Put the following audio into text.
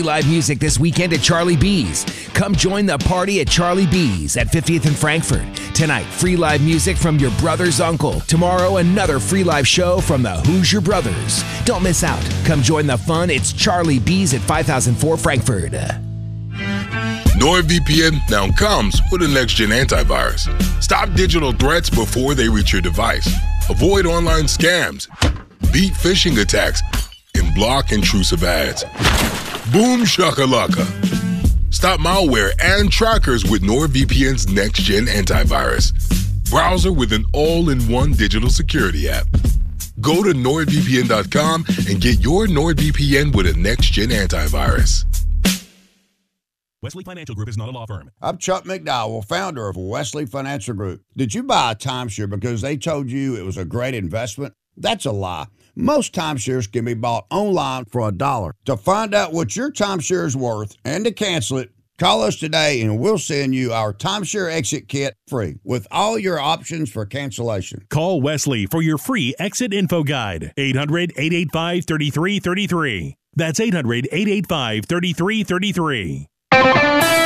live music this weekend at Charlie B's. Come join the party at Charlie B's at 50th and Frankfort. Tonight, free live music from your brother's uncle. Tomorrow, another free live show from the Hoosier Brothers. Don't miss out. Come join the fun. It's Charlie B's at 5004 Frankfort. NordVPN now comes with a next-gen antivirus. Stop digital threats before they reach your device. Avoid online scams. Beat phishing attacks. And block intrusive ads. Boom shakalaka. Stop malware and trackers with NordVPN's next-gen antivirus. Browser with an all-in-one digital security app. Go to NordVPN.com and get your NordVPN with a next-gen antivirus. Wesley Financial Group is not a law firm. I'm Chuck McDowell, founder of Wesley Financial Group. Did you buy a timeshare because they told you it was a great investment? That's a lie. Most timeshares can be bought online for $1. To find out what your timeshare is worth and to cancel it, call us today and we'll send you our timeshare exit kit free with all your options for cancellation. Call Wesley for your free exit info guide. 800-885-3333. That's 800-885-3333.